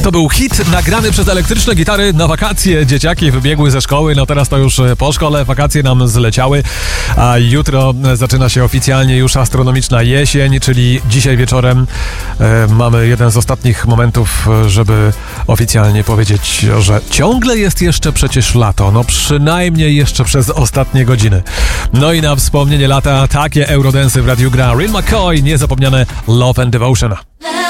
To był hit nagrany przez elektryczne gitary na wakacje. Dzieciaki wybiegły ze szkoły, no teraz to już po szkole, wakacje nam zleciały, a jutro zaczyna się oficjalnie już astronomiczna jesień, czyli dzisiaj wieczorem mamy jeden z ostatnich momentów, żeby oficjalnie powiedzieć, że ciągle jest jeszcze przecież lato, no przynajmniej jeszcze przez ostatnie godziny. No i na wspomnienie lata takie eurodensy w radiu gra Real McCoy, niezapomniane Love and Devotion.